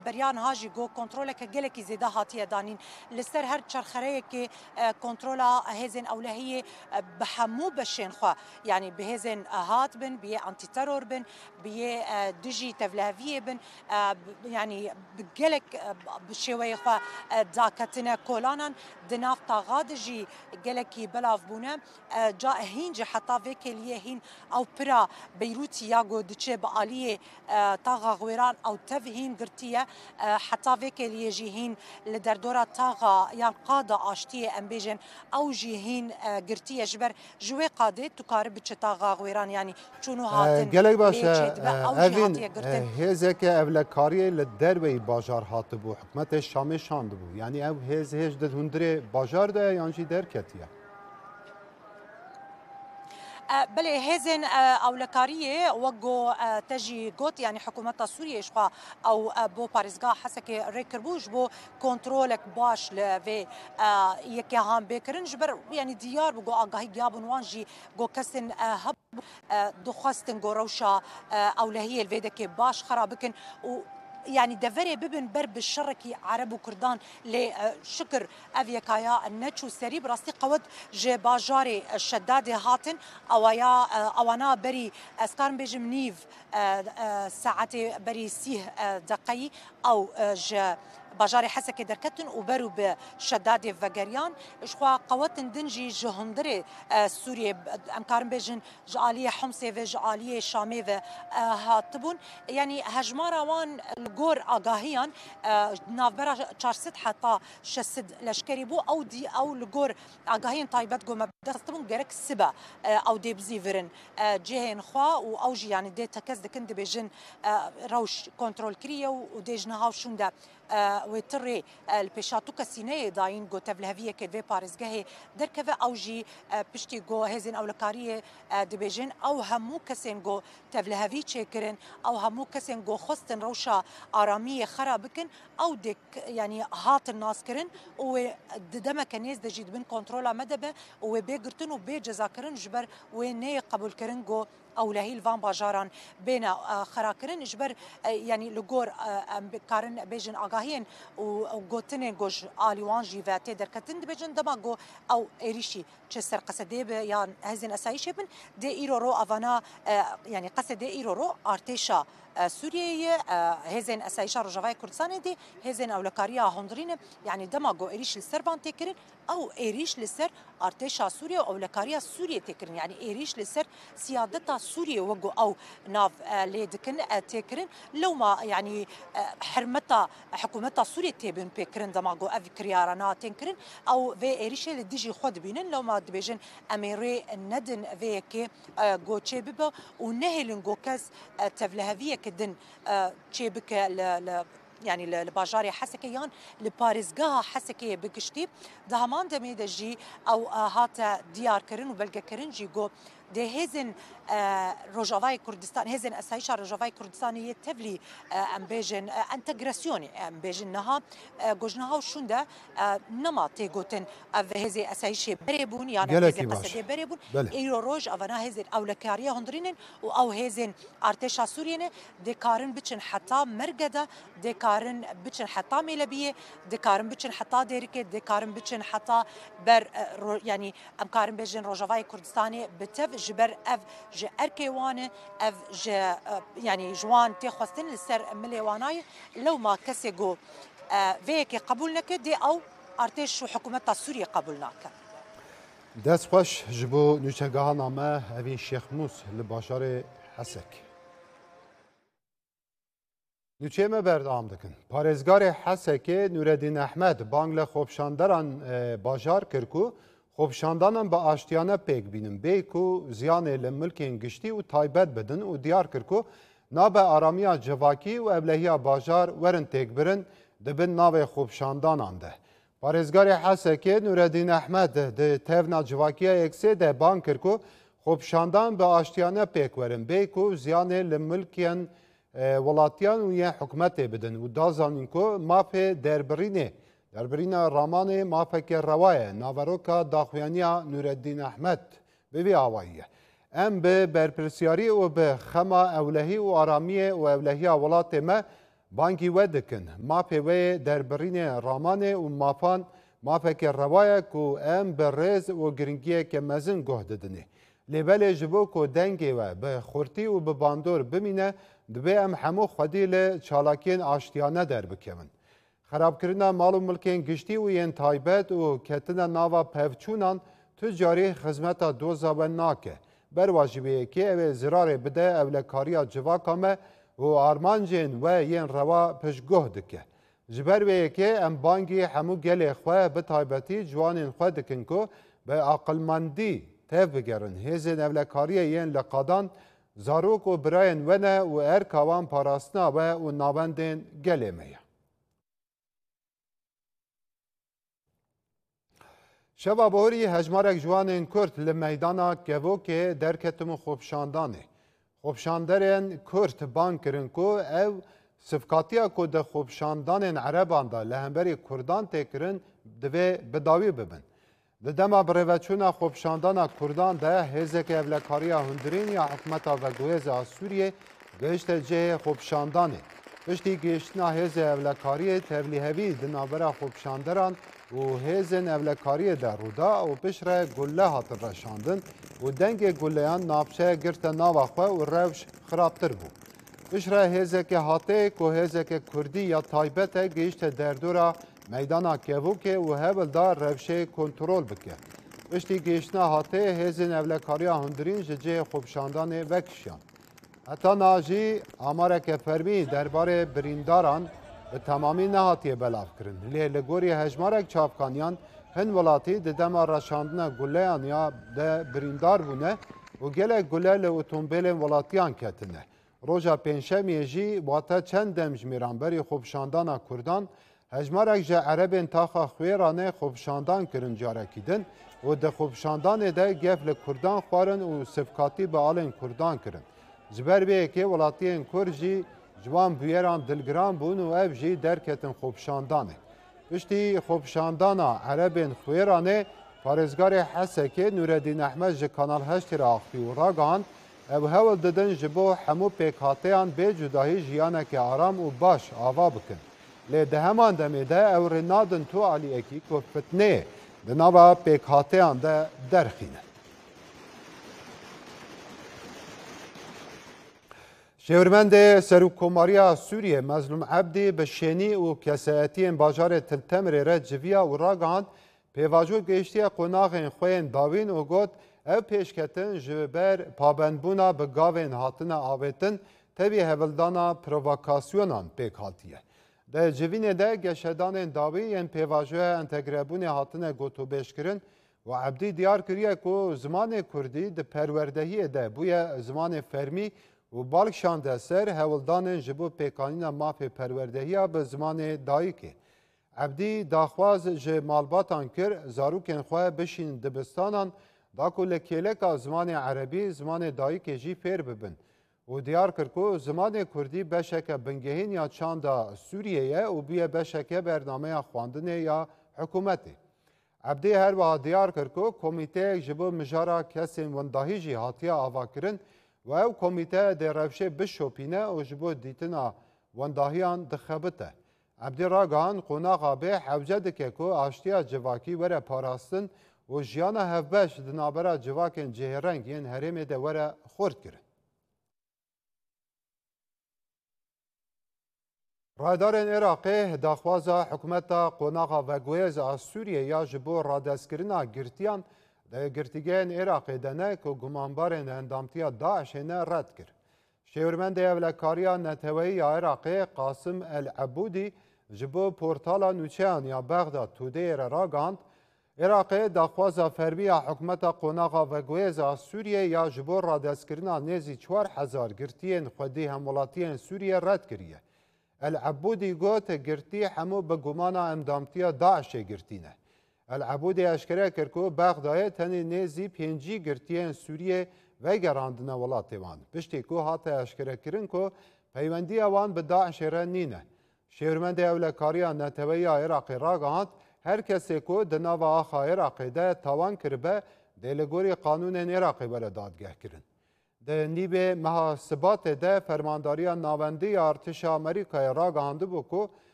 بریان هاجی گو کنترل که گله کی زیده هاتیه دانین لسر هر چرخره که کنترل هزن اولهیه به همو بشین خو یعنی به هزن هات بن به انتی ترور بن به دجی تفلهویه بن یعنی گلک بشوی خو داکتنا کولانن دناف تاغادجی گلکی بلاف بونه جا هینج حتی وکلیه هین او پرا بیروت یاگو دچه بالیه تاغا غویران او تفهین گرتیه حتى فيك اللي يجيهين لدردورة طاغة يعني قادة آشتية أم بيجن أو جيهين قرتية جبر جوي قادة تقارب طاغة غويران يعني شنو هاتن قالك باشا أفين هزك أفلكارية للدروي باجار هاتبو حكمة الشامي شاندبو يعني أو هز دد هندري باجار ده يانجي در كتيا بله هزن اولکاریه وگو تجی گوت یعنی حکومت سوریه اشقا او بو پارزگاه حسک ریکربوش بو کنترولک باش لوی یکی هم بکرن جبر یعنی دیار بگو آگاهی گیابون وانجی گو کسن هب دخواستن گو روشا اولهیه الویدک باش خرابکن و يعني دفري ببن برب الشركي عرب وكردان لشكر افيكايا النتشو سري براستي قود جي باجاري الشدادي هاتن اوانا بري اسكارن بيجم نيف ساعتي بري سيه دقي او ج باجاري حسكي دركتن وبرو بشدادي فقريان اشخوا قوتن دنجي جهندري سوريا امكارن بيجن جاليه حمصي في جاليه شامي في هاتبون يعني هجمارا وان الجور اغاهيان نافبرا 400 حتى 600 لشكري بو او دي او الجور اغاهيان طيبت جو مبدستبون جرك سبا او دي بزيفرن جهن خوا او جي يعني دي تكز دكند بيجن روش كنترول كريا ودي جنها شوندا وتري البيشاتو كسينه داين جو تفلهفيه كدفي بارزغه دركفه او جي بشتي جو هزن اولكاريه دبيجن او همو كسين جو تفلهفي تشكرن او همو كسين جو خستن روشا اراميه خرابكن او دك يعني هات الناس كرن وددما كنيز دجيد بن كنترولا مدبه وبيغرتن وبيجزاكرن جبر وني قبول كرن جو او لهي الفان باجاران بين خراكرن جبر يعني لغور كارن بيجن اغاهين وغوتن جوج اليوان جيفاتي دركتن بيجن دماغو او اريشي تشسر قصدي يعني هزن اسايشبن دي ايرورو افانا يعني قصدي ايرورو ارتيشا سوريا هزن اسايشا رجاي كردستان دي هزن اولكاريا هندرين يعني دماغو اريش السربان تكرن او اريش لسر ارتيشا سوريا او اولكاريا سوريا تكرن يعني اريش لسر سيادتها سوريا وقو او ناف ليدكن تكرن لو ما يعني حرمتها حكومتها سوريا تبين بكرن دماغو افكريارانا تنكرن او في اريش اللي ديجي خد بينن لو ما دبيجن اميري ندن فيكي جو تشيبب ونهلن جو كاس تفلهفيه كدن تشيبك يعني الباجاري حسكيان لبارزقها حسكيه بكشتي دهمان دمي دجي او هاتا ديار كرن وبلغا كرن جي جو ده هزن روجافاي كردستان هزن اسايشا روجافاي كردستانيه تفلي ام بيجن انتغراسيوني ام بيجن نها جوجنها وشوندا نما تيغوتن هزي اسايشي بريبون يعني هزي قصدي بريبون ايرو روج افنا هزن اولكاريه هندرين او هزن ارتشا سوريين دكارن بتشن حتى مرقده دكارن بتشن حتى ميلبيه دكارن بتشن حتى ديركه دكارن بتشن حتى بر يعني امكارن بيجن روجافاي كردستاني بتف جبر اف ج اركيوانه اف ج يعني جوان تخوستن لسر مليواناي لو ما كسيغو فيك قبولنك دي او ارتش حكومه سوريا قبولناك دست خوش جبو نوچگاه نامه اوین شیخ موس لباشار حسک نوچه ما بردام دکن پارزگار حسک نوردین احمد بانگل خوبشاندران باجار کرکو خوبشاندانم با آشتیانه پیک بینم بیکو زیان لملکین گشتی و تایبت بدن و دیار کرکو ناب آرامیا جواکی و ابلهیا باجار ورن تیک برن دبن ناو خوبشاندانان ده پارزگار حسکه نوردین احمد ده تevna جواکیا اکسه ده بان کرکو خوبشاندان با آشتیانه پیک ورن بیکو زیان لملکین ولاتیان و یه حکمت بدن و دازانین کو مافه دربرینه دربرین رامان مافک روایه ناوروکا داخویانیا نوردین احمد بوی آوائیه ام به برپرسیاری و به خما اولهی و آرامیه و اولهی ولات ما بانگی و دکن ماپی و دربرین رامانه و مافک روایه که ام برز و گرنگیه که مزن گه ددنه. لیبل جبو که دنگی و به خورتی و به باندور بمینه دبی ام همو خودی لچالاکین آشتیانه در بکمن. خرابکرنا مال و ملکین گشتی و ین تایبت و کتنا ناوا پفچونان تجاری خدمت دوزا و ناکه. بر واجبه که او زرار بده اولکاریا جواکامه و آرمانجین و ین روا پشگوه دکه. جبر به که ام بانگی همو گل خواه به تایبتی جوانین خواه دکن که به عقلمندی تف بگرن. هزین اولکاریه ین لقادان زاروک و براین ونه و ارکاوان پاراستنا و نابندین گله میه. شبا بوری هجمارک جوانین کرد لمیدانا گوو که درکتم خوبشاندانه. خوبشاندرین کرد بان کرن که او صفقاتیا که ده خوبشاندانین عربان دا لهنبری کردان تکرن دوی بداوی ببن. ده دما بروچونا خوبشاندانا کردان ده هزک اولکاریا هندرین یا حکمتا و گویز سوریه گشت جه خوبشاندانه. پشتی گشتنا هز اولکاری تبلیغی دنابرا خوبشاندران و هزن اولکاری در رودا و پشر گله هات رشاندن و دنگ گلهان نابشه گرت ناواخوه و روش خرابتر بود. پشر هزک هاته که هزک کردی یا تایبت گشت در دورا میدانا کهوکه و هبل دار روشه کنترل بکه. پشتی گشتنا هاته هزن اولکاری هندرین جه خوبشاندان وکشان. حتی ناجی آمارک فرمی درباره برینداران به تمامی نهاتی بلاف کرن. لگوری هجمارک چاپکانیان هن ولاتی ددم رشاندن گلیان یا ده بریندار بونه و گله گله لوتومبیل ولاتیان کتنه. روژا پنجشنبه جی واتا چند دمج میرانبری خوبشاندان کردان هجمارک جه عربین تاخا خویرانه خوبشاندان کرن جارکیدن و ده خوبشاندان ده گفل کردان خوارن و صفقاتی به آلین کردان کرن. جبر به که ولاتیان کرجی جوان بیران دلگران بون و اف جی درکتن خوبشاندانه. پشتی خوبشاندانا عربین خویرانه پارزگار حسکه نوردین احمد جه کانال 8 را آختی و راگان او هول ددن جبو همو پیکاتیان به جداهی جیانه که آرام و باش آوا بکن. لی ده همان دمیده او رنادن تو علی اکی که فتنه دنابا پیکاتیان ده درخینه. شهرمند سروکماریا سوریه مظلوم عبدی به شنی و کسایتی باجار تلتمر رد جویا و راگان پیواجو گشتی قناغین خوین داوین و گوت او پیشکتن جبر پابندبونا به گاوین هاتن آویتن تبی هولدانا پرووکاسیونان پیک هاتیه. ده جوین ده گشدان داوی ین پیواجو انتگربون هاتن گوتو بیشکرن و عبدی دیار کریه که زمان کردی ده پروردهی ده بوی زمان فرمی و بالکشان ده سر هولدان جبو پیکانینا مافی پروردهی به زمان دایکه. عبدی داخواز جه مالباتان کر زاروکن خواه بشین دبستانان داکو لکیلکا زمان عربی زمان دایکه جی پیر ببن. و دیار کرکو زمان کردی بشک بنگهین یا چاندا سوریه و بیه بشک برنامه خواندنه یا حکومتی. عبدی هر وها دیار کرکو کمیته جبو مجارا کسین ونداهی جی هاتیا آوا کرن و او کمیته در روشه بشوپینه و جبو دیتنا ونداهیان دخبته. عبدی راگان قناغا به حوجه دکه که آشتیا جواکی وره پاراستن و جیانا هفبش دنابرا جواکن جهرنگ ین هرم ده وره خورد کرن. رادارن عراقی داخوازا حکومتا قناغا و گویز از سوریه یا جبو رادستگرنا گرتیان ده گرتیگین عراقی دنه که گمانبارن اندامتیا داعش هنه رد کرد. شهرمند اولکاریا نتوی عراقی قاسم العبودی جبو پورتالا نوچهان یا بغداد توده راگاند عراقی داخوازا فرمی حکومتا قناغا و گویز از سوریه یا جبو رادستگرنا نیزی 4000 گرتین خودی همولاتین سوریه رد کریه. العبودی گوت گرتی همو به گمان اندامتیا داعش گرتینه. العبودی اشکره کرکو بغداد تنی نیزی 5 گرتین سوریه و گراندنه ولات وان. پشتی کو هات اشکره کرن کو پیوندی وان به داعش رنینه. شهرمند اولکاریا نتوی عراقی راگاند هر کسی کو دناو آخا عراقی ده تاوان کربه دلگوری قانون عراقی ولا دادگاه کرن. ده نیبه محاسبات ده فرمانداری ناوندی ارتش آمریکای را گهانده بو که